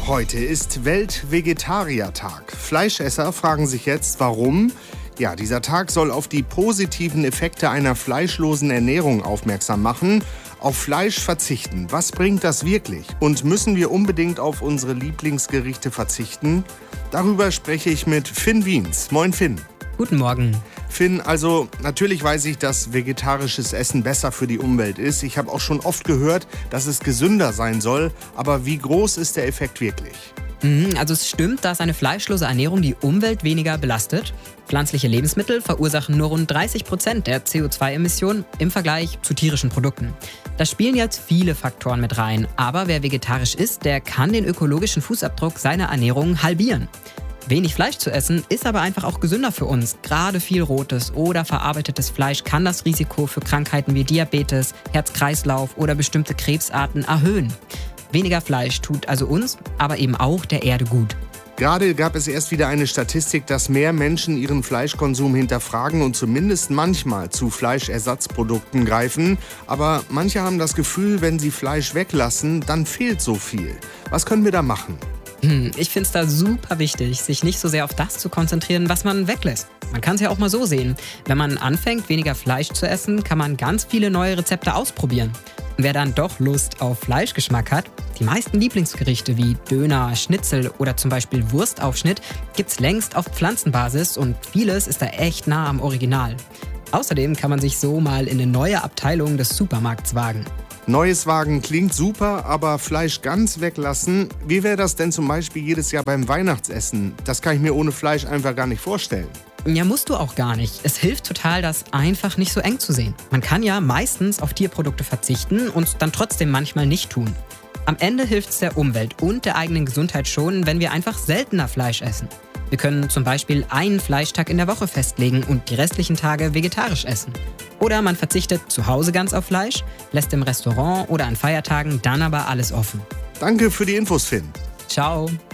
Heute ist Welt-Vegetarier-Tag. Fleischesser fragen sich jetzt, warum? Ja, dieser Tag soll auf die positiven Effekte einer fleischlosen Ernährung aufmerksam machen. Auf Fleisch verzichten, was bringt das wirklich? Und müssen wir unbedingt auf unsere Lieblingsgerichte verzichten? Darüber spreche ich mit Finn Wiens. Moin Finn. Guten Morgen. Finn, also natürlich weiß ich, dass vegetarisches Essen besser für die Umwelt ist. Ich habe auch schon oft gehört, dass es gesünder sein soll. Aber wie groß ist der Effekt wirklich? Also es stimmt, dass eine fleischlose Ernährung die Umwelt weniger belastet. Pflanzliche Lebensmittel verursachen nur rund 30% der CO2-Emissionen im Vergleich zu tierischen Produkten. Da spielen jetzt viele Faktoren mit rein. Aber wer vegetarisch isst, der kann den ökologischen Fußabdruck seiner Ernährung halbieren. Wenig Fleisch zu essen ist aber einfach auch gesünder für uns. Gerade viel rotes oder verarbeitetes Fleisch kann das Risiko für Krankheiten wie Diabetes, Herz-Kreislauf oder bestimmte Krebsarten erhöhen. Weniger Fleisch tut also uns, aber eben auch der Erde gut. Gerade gab es erst wieder eine Statistik, dass mehr Menschen ihren Fleischkonsum hinterfragen und zumindest manchmal zu Fleischersatzprodukten greifen. Aber manche haben das Gefühl, wenn sie Fleisch weglassen, dann fehlt so viel. Was können wir da machen? Ich finde es da super wichtig, sich nicht so sehr auf das zu konzentrieren, was man weglässt. Man kann es ja auch mal so sehen. Wenn man anfängt, weniger Fleisch zu essen, kann man ganz viele neue Rezepte ausprobieren. Und wer dann doch Lust auf Fleischgeschmack hat, die meisten Lieblingsgerichte wie Döner, Schnitzel oder zum Beispiel Wurstaufschnitt gibt's längst auf Pflanzenbasis und vieles ist da echt nah am Original. Außerdem kann man sich so mal in eine neue Abteilung des Supermarkts wagen. Neues Wagen klingt super, aber Fleisch ganz weglassen? Wie wäre das denn zum Beispiel jedes Jahr beim Weihnachtsessen? Das kann ich mir ohne Fleisch einfach gar nicht vorstellen. Ja, musst du auch gar nicht. Es hilft total, das einfach nicht so eng zu sehen. Man kann ja meistens auf Tierprodukte verzichten und dann trotzdem manchmal nicht tun. Am Ende hilft es der Umwelt und der eigenen Gesundheit schon, wenn wir einfach seltener Fleisch essen. Wir können zum Beispiel einen Fleischtag in der Woche festlegen und die restlichen Tage vegetarisch essen. Oder man verzichtet zu Hause ganz auf Fleisch, lässt im Restaurant oder an Feiertagen dann aber alles offen. Danke für die Infos, Finn. Ciao.